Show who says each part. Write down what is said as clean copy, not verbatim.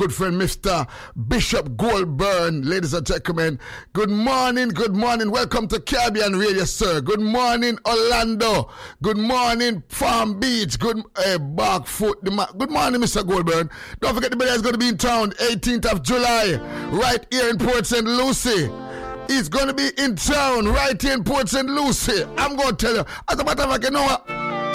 Speaker 1: good friend Mr. Bishop Goldburn. Ladies and gentlemen, good morning, good morning. Welcome to Caribbean Radio, sir. Good morning, Orlando. Good morning, Farm Beach. Good Barkfoot. Good morning, Mr. Goldburn. Don't forget the brother is going to be in town 18th of July, right here in Port St. Lucie. He's going to be in town right here in Port St. Lucie. I'm going to tell you. As a matter of fact, you know what?